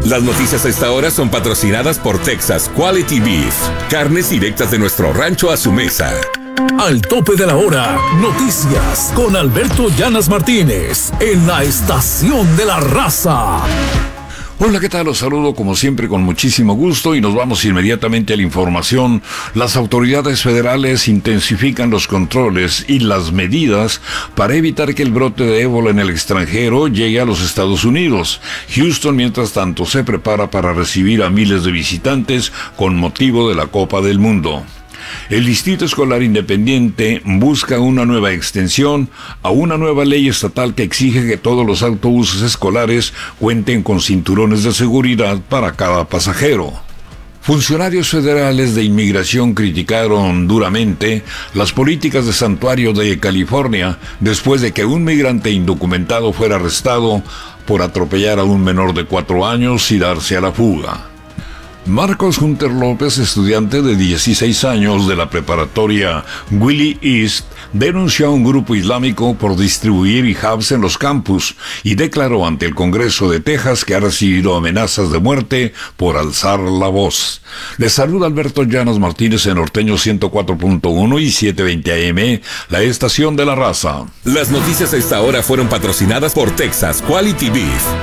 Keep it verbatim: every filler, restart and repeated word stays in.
Las noticias a esta hora son patrocinadas por Texas Quality Beef. Carnes directas de nuestro rancho a su mesa. Al tope de la hora, noticias con Alberto Llanas Martínez en la Estación de la Raza. Hola, ¿qué tal? Los saludo como siempre con muchísimo gusto y nos vamos inmediatamente a la información. Las autoridades federales intensifican los controles y las medidas para evitar que el brote de ébola en el extranjero llegue a los Estados Unidos. Houston, mientras tanto, se prepara para recibir a miles de visitantes con motivo de la Copa del Mundo. El Distrito Escolar Independiente busca una nueva extensión a una nueva ley estatal que exige que todos los autobuses escolares cuenten con cinturones de seguridad para cada pasajero. Funcionarios federales de inmigración criticaron duramente las políticas de Santuario de California después de que un migrante indocumentado fuera arrestado por atropellar a un menor de cuatro años y darse a la fuga. Marcos Hunter López, estudiante de dieciséis años de la preparatoria Willie East, denunció a un grupo islámico por distribuir hijabs en los campus y declaró ante el Congreso de Texas que ha recibido amenazas de muerte por alzar la voz. Les saluda Alberto Llanas Martínez en Norteño ciento cuatro punto uno y setecientos veinte A M, la estación de la raza. Las noticias a esta hora fueron patrocinadas por Texas Quality Beef.